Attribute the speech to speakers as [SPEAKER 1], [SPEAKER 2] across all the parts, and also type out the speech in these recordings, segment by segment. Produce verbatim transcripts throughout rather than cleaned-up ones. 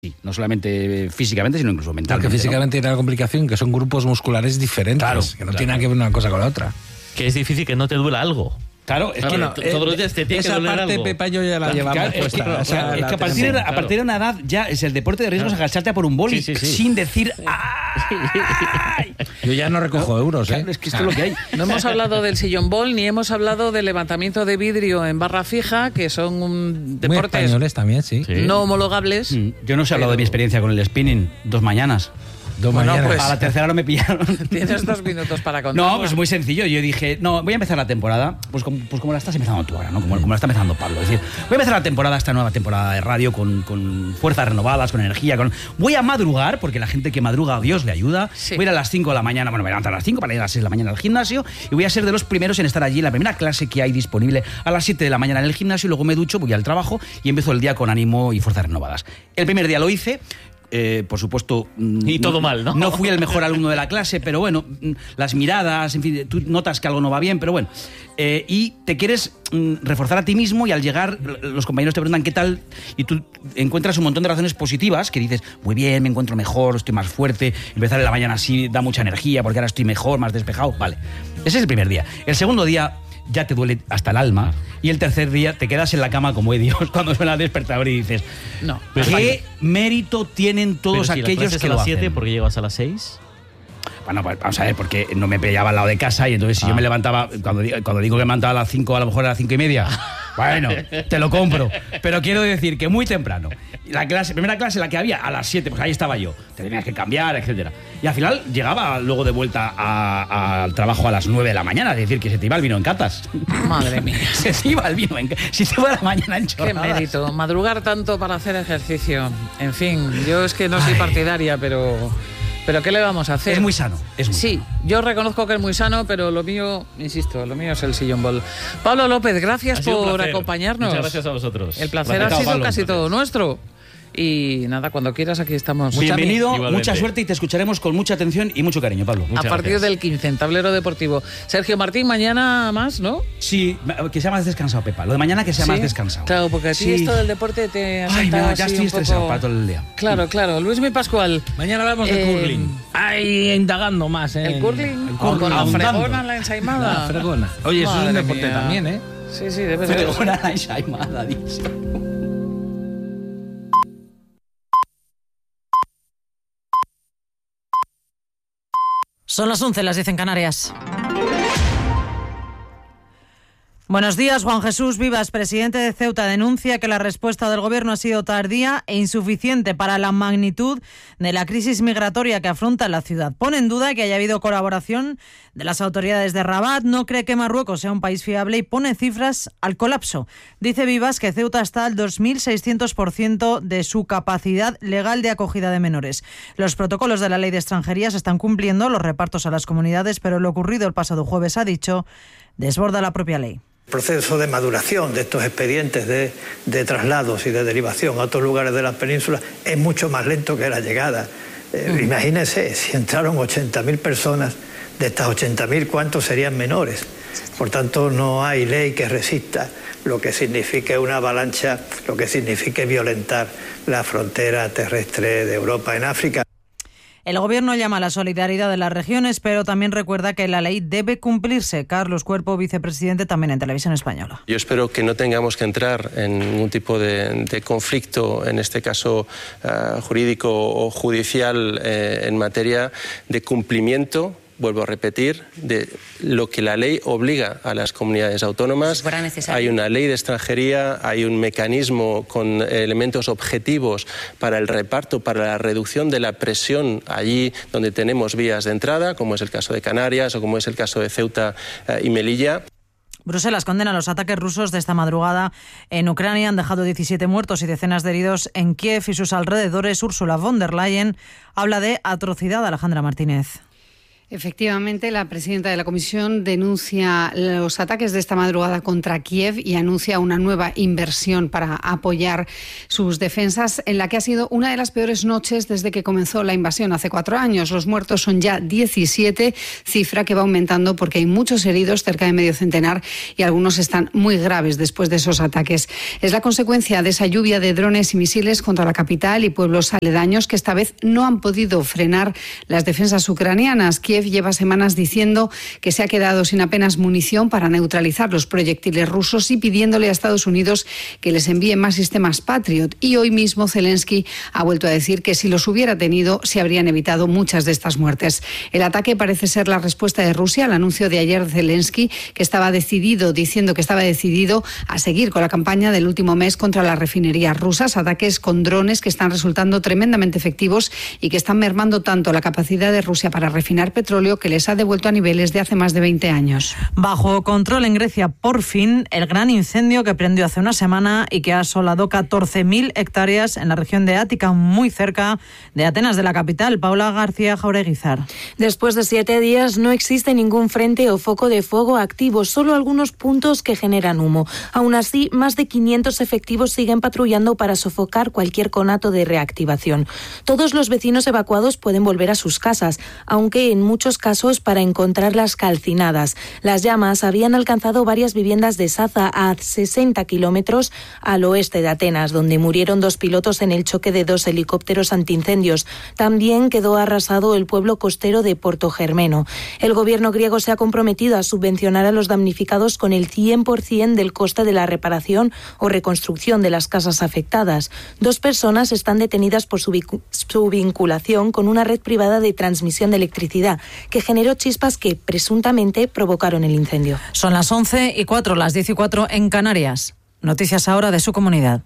[SPEAKER 1] Sí, no solamente físicamente, sino incluso mentalmente.
[SPEAKER 2] Porque físicamente
[SPEAKER 1] ¿no?
[SPEAKER 2] tiene la complicación que son grupos musculares diferentes,
[SPEAKER 1] claro,
[SPEAKER 2] que no
[SPEAKER 1] claro.
[SPEAKER 2] tienen nada que ver una cosa con la otra.
[SPEAKER 3] Que es difícil que no te duela algo.
[SPEAKER 1] Claro, es
[SPEAKER 3] Ah,
[SPEAKER 1] que
[SPEAKER 3] bueno,
[SPEAKER 1] eh,
[SPEAKER 3] todos los días te tiene que
[SPEAKER 2] esa
[SPEAKER 3] doler
[SPEAKER 2] parte,
[SPEAKER 3] algo.
[SPEAKER 2] Pepa y yo ya la
[SPEAKER 1] claro,
[SPEAKER 2] llevamos
[SPEAKER 1] claro, es que,
[SPEAKER 2] puesta.
[SPEAKER 1] claro,
[SPEAKER 2] O sea,
[SPEAKER 1] es
[SPEAKER 2] la
[SPEAKER 1] que a partir, de,
[SPEAKER 2] tenemos.
[SPEAKER 1] a partir de una edad ya es el deporte de riesgos
[SPEAKER 3] Claro.
[SPEAKER 1] agacharte a por un boli
[SPEAKER 3] Sí, sí, sí.
[SPEAKER 1] sin decir ¡ay!
[SPEAKER 2] Yo ya no recojo euros, ¿eh?
[SPEAKER 1] Claro, es que esto es lo que hay.
[SPEAKER 4] No hemos hablado del sillón ball ni hemos hablado del levantamiento de vidrio en barra fija, que son un
[SPEAKER 2] Muy
[SPEAKER 4] deportes
[SPEAKER 2] españoles también, sí.
[SPEAKER 3] Sí.
[SPEAKER 4] no homologables.
[SPEAKER 1] Mm, Yo no os he hablado de mi experiencia con el spinning dos mañanas.
[SPEAKER 2] Dos
[SPEAKER 4] Bueno,
[SPEAKER 2] mañanas.
[SPEAKER 4] pues-
[SPEAKER 1] A la tercera no me pillaron.
[SPEAKER 4] Tienes dos minutos para contar.
[SPEAKER 1] No, pues muy sencillo. Yo dije, no, voy a empezar la temporada, pues como, pues como la estás empezando tú ahora, ¿no? Como, como la está empezando Pablo. Es decir, voy a empezar la temporada, esta nueva temporada de radio, con, con fuerzas renovadas, con energía, con... Voy a madrugar, porque la gente que madruga a Dios le ayuda.
[SPEAKER 4] Sí.
[SPEAKER 1] Voy a ir a las cinco de la mañana, bueno, me levanto a las cinco para ir a las seis de la mañana al gimnasio, y voy a ser de los primeros en estar allí en la primera clase que hay disponible a las siete de la mañana en el gimnasio, y luego me ducho, voy al trabajo y empiezo el día con ánimo y fuerzas renovadas. El primer día lo hice. Eh, por supuesto... mm,
[SPEAKER 3] Y todo mal, ¿no?
[SPEAKER 1] No fui el mejor alumno de la clase, pero bueno, mm, las miradas, en fin, tú notas que algo no va bien, pero bueno. Eh, y te quieres mm, reforzar a ti mismo, y al llegar los compañeros te preguntan qué tal, y tú encuentras un montón de razones positivas que dices, muy bien, me encuentro mejor, estoy más fuerte, empezar en la mañana así da mucha energía porque ahora estoy mejor, más despejado, vale. Ese es el primer día. El segundo día ya te duele hasta el alma, y el tercer día te quedas en la cama como Dios cuando suena el despertador y dices,
[SPEAKER 4] No.
[SPEAKER 1] ¿qué mérito tienen todos
[SPEAKER 3] Pero si la
[SPEAKER 1] aquellos
[SPEAKER 3] clase es
[SPEAKER 1] que
[SPEAKER 3] a
[SPEAKER 1] lo
[SPEAKER 3] las siete,
[SPEAKER 1] hacen?
[SPEAKER 3] ¿por qué llegas a las seis?
[SPEAKER 1] Bueno, pues vamos a ver, porque no me pillaba al lado de casa, y entonces si
[SPEAKER 3] Ah.
[SPEAKER 1] yo me levantaba, cuando, di- cuando digo que me levantaba a las cinco, a lo mejor a las cinco y media, bueno, te lo compro. Pero quiero decir que muy temprano. La clase, primera clase, la que había, a las siete, pues ahí estaba yo. Te tenías que cambiar, etcétera. Y al final llegaba luego de vuelta a- a- al trabajo a las nueve de la mañana, es decir, que se te iba el vino en catas.
[SPEAKER 4] Madre mía.
[SPEAKER 1] Se te iba el vino en catas. Si te iba la mañana en
[SPEAKER 4] Qué
[SPEAKER 1] chorradas.
[SPEAKER 4] mérito. Madrugar tanto para hacer ejercicio. En fin, yo es que no soy
[SPEAKER 1] Ay.
[SPEAKER 4] partidaria, pero... ¿Pero qué le vamos a hacer?
[SPEAKER 1] Es muy sano, es muy
[SPEAKER 4] Sí,
[SPEAKER 1] sano.
[SPEAKER 4] yo reconozco que es muy sano, pero lo mío, insisto, lo mío es el sillón ball. Pablo López, gracias
[SPEAKER 3] Ha sido un
[SPEAKER 4] por
[SPEAKER 3] placer.
[SPEAKER 4] acompañarnos.
[SPEAKER 3] Muchas gracias a vosotros.
[SPEAKER 4] El placer
[SPEAKER 1] Placer,
[SPEAKER 4] ha sido
[SPEAKER 1] Pablo.
[SPEAKER 4] casi todo nuestro. Y nada, cuando quieras aquí estamos.
[SPEAKER 1] Bienvenido,
[SPEAKER 3] Igualmente.
[SPEAKER 1] mucha suerte, y te escucharemos con mucha atención y mucho cariño, Pablo.
[SPEAKER 4] A
[SPEAKER 3] Muchas
[SPEAKER 4] partir
[SPEAKER 3] gracias.
[SPEAKER 4] del quince, en Tablero Deportivo. Sergio Martín, mañana más, ¿no?
[SPEAKER 1] Sí, que sea más descansado, Pepa. Lo de mañana que sea
[SPEAKER 4] Sí.
[SPEAKER 1] más descansado.
[SPEAKER 4] Claro, porque a ti
[SPEAKER 1] Sí.
[SPEAKER 4] esto del deporte te ha
[SPEAKER 1] Ay,
[SPEAKER 4] sentado
[SPEAKER 1] me- ya
[SPEAKER 4] así
[SPEAKER 1] estoy
[SPEAKER 4] un
[SPEAKER 1] estresado
[SPEAKER 4] poco-
[SPEAKER 1] para todo el día.
[SPEAKER 4] Claro, claro. Luis Mi Pascual.
[SPEAKER 2] Mañana hablamos de
[SPEAKER 4] Eh,
[SPEAKER 2] curling. Ahí indagando más, ¿eh?
[SPEAKER 4] ¿El curling?
[SPEAKER 2] El
[SPEAKER 4] Con la
[SPEAKER 2] ahondando.
[SPEAKER 4] fregona, la ensaimada.
[SPEAKER 2] La fregona. Oye, eso es un
[SPEAKER 4] Madre
[SPEAKER 2] deporte
[SPEAKER 4] mía.
[SPEAKER 2] también, ¿eh?
[SPEAKER 4] Sí, sí, debe ser.
[SPEAKER 1] Pero ahora la ensaimada, dice.
[SPEAKER 5] Son las once, las diez en Canarias. Buenos días. Juan Jesús Vivas, presidente de Ceuta, denuncia que la respuesta del Gobierno ha sido tardía e insuficiente para la magnitud de la crisis migratoria que afronta la ciudad. Pone en duda que haya habido colaboración de las autoridades de Rabat, no cree que Marruecos sea un país fiable y pone cifras al colapso. Dice Vivas que Ceuta está al dos mil seiscientos por ciento de su capacidad legal de acogida de menores. Los protocolos de la Ley de Extranjería se están cumpliendo, los repartos a las comunidades, pero lo ocurrido el pasado jueves, ha dicho, desborda la propia ley.
[SPEAKER 6] El proceso de maduración de estos expedientes de, de traslados y de derivación a otros lugares de la península es mucho más lento que la llegada. Eh, mm. Imagínense, si entraron ochenta mil personas, de estas ochenta mil, ¿cuántos serían menores? Por tanto, no hay ley que resista lo que signifique una avalancha, lo que signifique violentar la frontera terrestre de Europa en África.
[SPEAKER 5] El Gobierno llama a la solidaridad de las regiones, pero también recuerda que la ley debe cumplirse. Carlos Cuerpo, vicepresidente, también en Televisión Española.
[SPEAKER 7] Yo espero que no tengamos que entrar en ningún tipo de, de conflicto, en este caso uh, jurídico o judicial, eh, en materia de cumplimiento, vuelvo a repetir, de lo que la ley obliga a las comunidades autónomas. Hay una ley de extranjería, hay un mecanismo con elementos objetivos para el reparto, para la reducción de la presión allí donde tenemos vías de entrada, como es el caso de Canarias o como es el caso de Ceuta eh, y Melilla.
[SPEAKER 5] Bruselas condena los ataques rusos de esta madrugada en Ucrania. Han dejado diecisiete muertos y decenas de heridos en Kiev y sus alrededores. Ursula von der Leyen habla de atrocidad. Alejandra Martínez.
[SPEAKER 8] Efectivamente, la presidenta de la Comisión denuncia los ataques de esta madrugada contra Kiev y anuncia una nueva inversión para apoyar sus defensas, en la que ha sido una de las peores noches desde que comenzó la invasión hace cuatro años. Los muertos son ya diecisiete, cifra que va aumentando porque hay muchos heridos, cerca de medio centenar, y algunos están muy graves después de esos ataques. Es la consecuencia de esa lluvia de drones y misiles contra la capital y pueblos aledaños que esta vez no han podido frenar las defensas ucranianas. Kiev lleva semanas diciendo que se ha quedado sin apenas munición para neutralizar los proyectiles rusos y pidiéndole a Estados Unidos que les envíe más sistemas Patriot. Y hoy mismo Zelensky ha vuelto a decir que si los hubiera tenido se habrían evitado muchas de estas muertes. El ataque parece ser la respuesta de Rusia al anuncio de ayer de Zelensky, que estaba decidido, diciendo que estaba decidido a seguir con la campaña del último mes contra las refinerías rusas, ataques con drones que están resultando tremendamente efectivos y que están mermando tanto la capacidad de Rusia para refinar petróleo que les ha devuelto a niveles de hace más de veinte años.
[SPEAKER 5] Bajo control en Grecia, por fin, el gran incendio que prendió hace una semana y que ha asolado catorce mil hectáreas en la región de Ática, muy cerca de Atenas, de la capital. Paula García Jaureguizar.
[SPEAKER 9] Después de siete días no existe ningún frente o foco de fuego activo, solo algunos puntos que generan humo. Aún así, más de quinientos efectivos siguen patrullando para sofocar cualquier conato de reactivación. Todos los vecinos evacuados pueden volver a sus casas, aunque en muchos casos para encontrarlas calcinadas. Las llamas habían alcanzado varias viviendas de Saza, a sesenta kilómetros al oeste de Atenas, donde murieron dos pilotos en el choque de dos helicópteros antiincendios. También quedó arrasado el pueblo costero de Portogermeno. El gobierno griego se ha comprometido a subvencionar a los damnificados con el cien por ciento del coste de la reparación o reconstrucción de las casas afectadas. Dos personas están detenidas por su, vicu- su vinculación con una red privada de transmisión de electricidad que generó chispas que presuntamente provocaron el incendio.
[SPEAKER 5] Son las once y cuatro, las diez y cuatro en Canarias. Noticias ahora de su comunidad.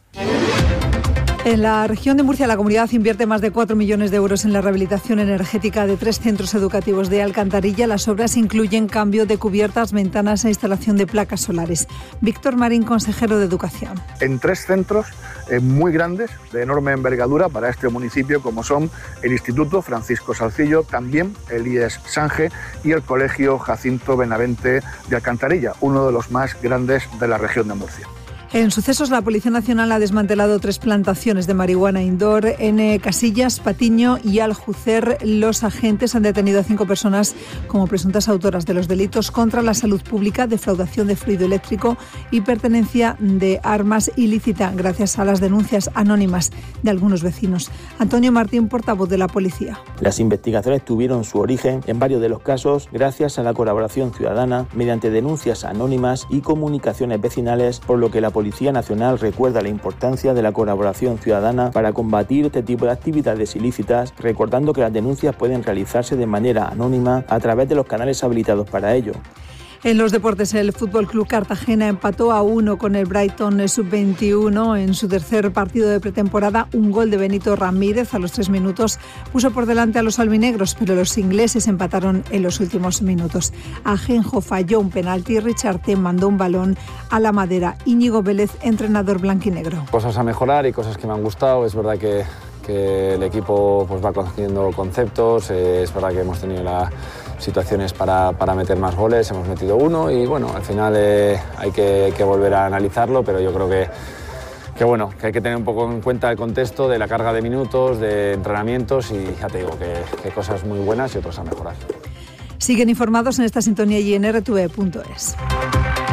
[SPEAKER 10] En la región de Murcia, la comunidad invierte más de cuatro millones de euros en la rehabilitación energética de tres centros educativos de Alcantarilla. Las obras incluyen cambio de cubiertas, ventanas e instalación de placas solares. Víctor Marín, consejero de Educación.
[SPEAKER 11] En tres centros eh, muy grandes, de enorme envergadura para este municipio, como son el Instituto Francisco Salcillo, también el I E S Sange y el Colegio Jacinto Benavente de Alcantarilla, uno de los más grandes de la región de Murcia.
[SPEAKER 10] En sucesos, la Policía Nacional ha desmantelado tres plantaciones de marihuana indoor en Casillas, Patiño y Aljucer. Los agentes han detenido a cinco personas como presuntas autoras de los delitos contra la salud pública, defraudación de fluido eléctrico y pertenencia de armas ilícita, gracias a las denuncias anónimas de algunos vecinos. Antonio Martín, portavoz de la policía.
[SPEAKER 12] Las investigaciones tuvieron su origen en varios de los casos gracias a la colaboración ciudadana mediante denuncias anónimas y comunicaciones vecinales, por lo que la Policía Nacional recuerda la importancia de la colaboración ciudadana para combatir este tipo de actividades ilícitas, recordando que las denuncias pueden realizarse de manera anónima a través de los canales habilitados para ello.
[SPEAKER 10] En los deportes, el Fútbol Club Cartagena empató a uno con el Brighton sub veintiuno en su tercer partido de pretemporada. Un gol de Benito Ramírez a los tres minutos puso por delante a los albinegros, pero los ingleses empataron en los últimos minutos. Ajenjo falló un penalti, Richard T. mandó un balón a la madera. Íñigo Vélez, entrenador blanquinegro.
[SPEAKER 13] Cosas a mejorar y cosas que me han gustado. Es verdad que, que el equipo pues, va cogiendo conceptos. Eh, es verdad que hemos tenido la situaciones para, para meter más goles, hemos metido uno y bueno, al final eh, hay que, que volver a analizarlo, pero yo creo que, que bueno, que hay que tener un poco en cuenta el contexto de la carga de minutos, de entrenamientos y ya te digo que, que cosas muy buenas y otras a mejorar.
[SPEAKER 10] Siguen informados en esta sintonía y en r t v punto es.